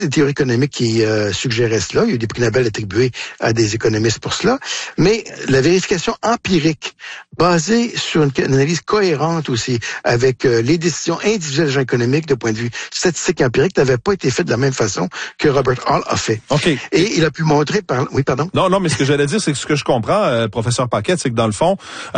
des théories économiques qui suggéraient cela. Il y a eu des prix Nobel attribués à des économistes pour cela. Mais la vérification empirique, basée sur une analyse cohérente aussi, avec les décisions individuelles des gens économiques de point de vue statistique et empirique, n'avait pas été faite de la même façon que Robert Hall a fait. Okay. Et il a pu montrer par... Oui, pardon? Non, mais ce que j'allais dire, c'est que ce que je comprends, professeur Paquette, c'est que dans le fond,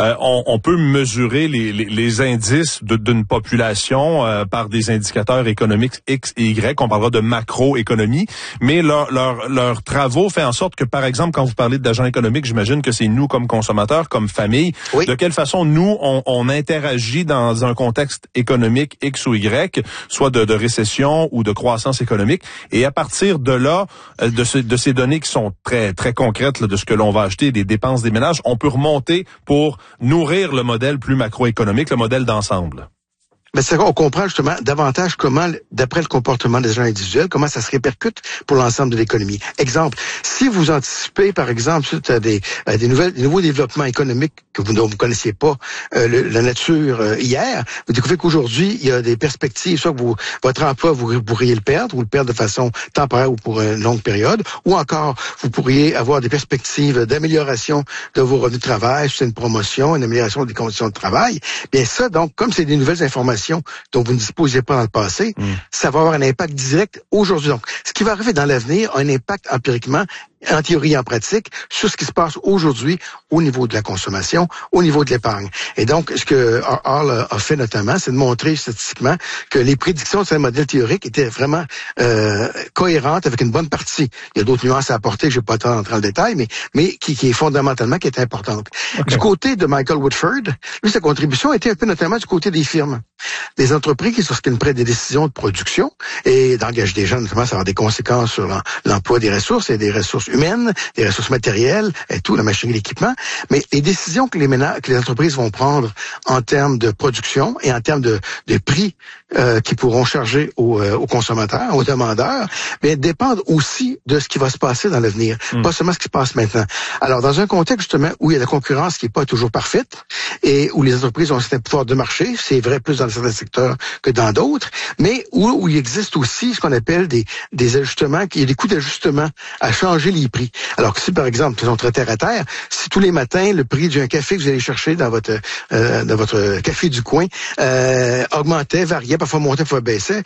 on peut mesurer les indices d'une population par des indicateurs économiques X et Y. On parlera de macroéconomie, mais leurs travaux fait en sorte que, par exemple, quand vous parlez d'agents économiques, j'imagine que c'est nous comme consommateurs, comme famille. Oui. De quelle façon nous on interagit dans un contexte économique X ou Y, soit de récession ou de croissance économique, et à partir de là, de ces données qui sont très très concrètes là, de ce que l'on va acheter, des dépenses des ménages, on peut remonter pour nourrir le modèle plus macroéconomique, le modèle d'ensemble. Ben, c'est on comprend justement davantage comment, d'après le comportement des gens individuels, comment ça se répercute pour l'ensemble de l'économie. Exemple, si vous anticipez, par exemple, suite à des nouveaux développements économiques dont vous connaissiez pas la nature hier, vous découvrez qu'aujourd'hui, il y a des perspectives, soit que votre emploi, vous pourriez le perdre de façon temporaire ou pour une longue période, ou encore, vous pourriez avoir des perspectives d'amélioration de vos revenus de travail, c'est une promotion, une amélioration des conditions de travail. Bien ça, donc, comme c'est des nouvelles informations dont vous ne disposiez pas dans le passé, ça va avoir un impact direct aujourd'hui. Donc, ce qui va arriver dans l'avenir a un impact empiriquement, en théorie et en pratique, sur ce qui se passe aujourd'hui au niveau de la consommation, au niveau de l'épargne. Et donc, ce que Hall a fait notamment, c'est de montrer statistiquement que les prédictions de ce modèle théorique étaient vraiment cohérentes avec une bonne partie. Il y a d'autres nuances à apporter, je ne vais pas entrer dans le détail, mais qui est fondamentalement qui est importante. Okay. Du côté de Michael Woodford, lui, sa contribution était un peu notamment du côté des firmes. Des entreprises qui, lorsqu'ils prennent des décisions de production et d'engager des gens, notamment, ça va avoir des conséquences sur l'emploi des ressources et des ressources humaines, des ressources matérielles et tout, la machinerie, l'équipement. Mais les décisions que les entreprises vont prendre en termes de production et en termes de prix qui pourront charger aux consommateurs, aux demandeurs, bien, dépendent aussi de ce qui va se passer dans l'avenir, pas seulement ce qui se passe maintenant. Alors, dans un contexte, justement, où il y a la concurrence qui n'est pas toujours parfaite et où les entreprises ont un certain pouvoir de marché, c'est vrai plus dans certains secteurs que dans d'autres, mais où il existe aussi ce qu'on appelle des ajustements, il y a des coûts d'ajustement à changer les prix. Alors que si, par exemple, faisons très terre à terre, si tous les matins, le prix d'un café que vous allez chercher dans votre café du coin augmentait, variait, parfois montait, parfois baissait,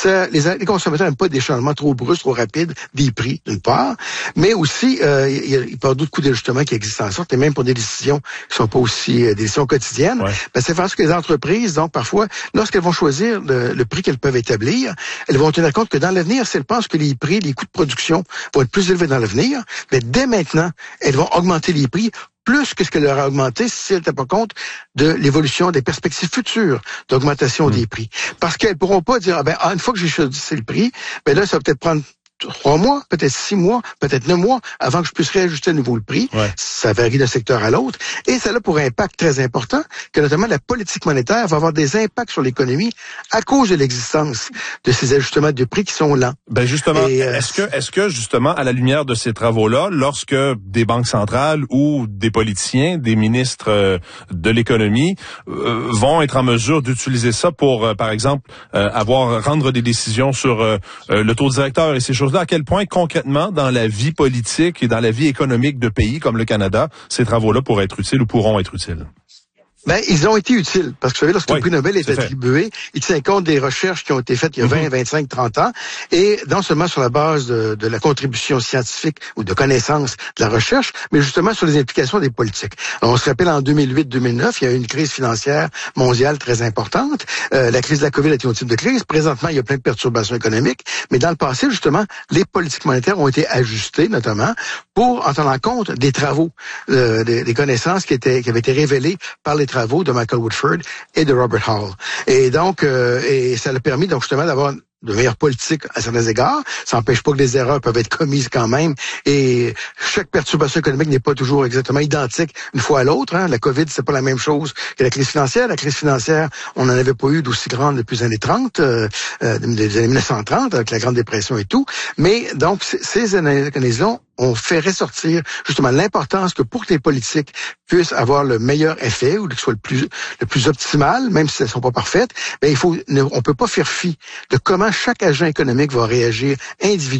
les consommateurs n'aiment pas des changements trop brusques, trop rapides des prix, d'une part, mais aussi, il y a d'autres coûts d'ajustement qui existent en sorte, et même pour des décisions qui sont pas aussi des décisions quotidiennes, ben, c'est parce que les entreprises, donc, parfois, lorsqu'elles vont choisir le prix qu'elles peuvent établir, elles vont tenir compte que dans l'avenir, si elles pensent que les prix, les coûts de production vont être plus élevés dans l'avenir, mais dès maintenant, elles vont augmenter les prix plus que ce qu'elle leur a augmenté si elles n'étaient pas compte de l'évolution des perspectives futures d'augmentation des prix. Parce qu'elles pourront pas dire, une fois que j'ai choisi le prix, ben là, ça va peut-être prendre 3 mois, peut-être 6 mois, peut-être 9 mois avant que je puisse réajuster à nouveau le prix. Ça varie d'un secteur à l'autre. Et ça a pour un impact très important que notamment la politique monétaire va avoir des impacts sur l'économie à cause de l'existence de ces ajustements de prix qui sont lents. Ben justement, est-ce que justement, à la lumière de ces travaux-là, lorsque des banques centrales ou des politiciens, des ministres de l'économie vont être en mesure d'utiliser ça pour, par exemple, rendre des décisions sur le taux directeur et ces choses-là, à quel point concrètement dans la vie politique et dans la vie économique de pays comme le Canada, ces travaux-là pourraient être utiles ou pourront être utiles? Ben, ils ont été utiles. Parce que, vous savez, lorsque le prix Nobel est attribué, il tient compte des recherches qui ont été faites il y a 20, 25, 30 ans. Et non seulement sur la base de la contribution scientifique ou de connaissance de la recherche, mais justement sur les implications des politiques. Alors, on se rappelle en 2008-2009, il y a eu une crise financière mondiale très importante. La crise de la COVID a été un type de crise. Présentement, il y a plein de perturbations économiques. Mais dans le passé, justement, les politiques monétaires ont été ajustées, notamment, pour en tenant compte des travaux, des connaissances qui avaient été révélées par les travaux de Michael Woodford et de Robert Hall. Et donc, et ça a permis donc justement d'avoir de meilleures politiques à certains égards. Ça n'empêche pas que des erreurs peuvent être commises quand même. Et chaque perturbation économique n'est pas toujours exactement identique une fois à l'autre. La COVID, c'est pas la même chose que la crise financière. La crise financière, on n'en avait pas eu d'aussi grande depuis les années 30, des années 1930, avec la Grande Dépression et tout. Mais donc, ces analyses-là on fait ressortir justement l'importance que pour que les politiques puissent avoir le meilleur effet ou que ce soit le plus optimal, même si elles ne sont pas parfaites, on peut pas faire fi de comment chaque agent économique va réagir individuellement